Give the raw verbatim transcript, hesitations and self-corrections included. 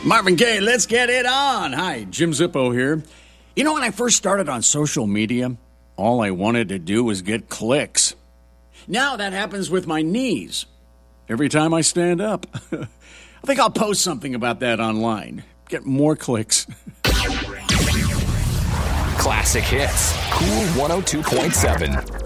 Marvin Gaye, let's get it on. Hi, Jim Zippo here. You know, when I first started on social media, all I wanted to do was get clicks. Now that happens with my knees. Every time I stand up. I think I'll post something about that online. Get more clicks. Classic hits. Cool one oh two point seven.